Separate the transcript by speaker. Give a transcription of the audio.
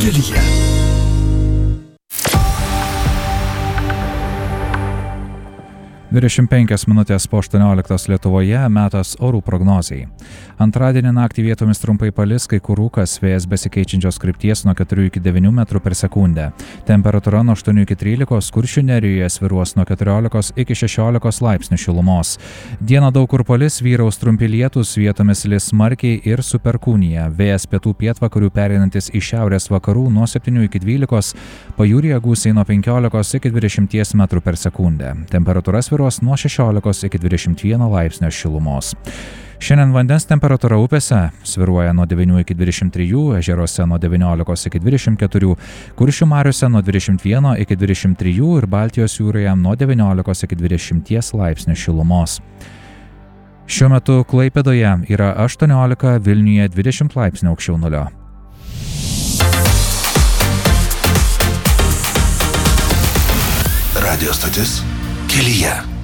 Speaker 1: Kelyje.
Speaker 2: Dvidešimt 5 minutės po 18 Lietuvoje metas orų prognozijai. Antradienį naktį vietomis trumpai palis, kai kur rūkas, vėjas besikeičiančios krypties nuo 4 iki 9 metrų per sekundę. Temperatūra nuo 8 iki 13, Kuršių nerijoje svyruos nuo 14 iki 16 laipsnių šilumos. Dieną daug kur palis, vyraus trumpi lietūs, vietomis lis smarkiai ir su perkūnija. Vėjas pietų pietvakarių pereinantis į šiaurės vakarų nuo 7 iki 12, pajūryje gūsiai nuo 15 iki 20 metrų per sekundę. Temperatūra svyruos nuo 16 iki 21 laipsnio šilumos. Šiandien vandens temperatūra upėse svyruoja nuo 9 iki 23, ežeruose nuo 19 iki 24, Kuršių mariose nuo 21 iki 23 ir Baltijos jūroje nuo 19 iki 20 laipsnių šilumos. Šiuo metu Klaipėdoje yra 18, Vilniuje 20 laipsnių aukščiau nulio.
Speaker 1: Radio stotis Kelyje.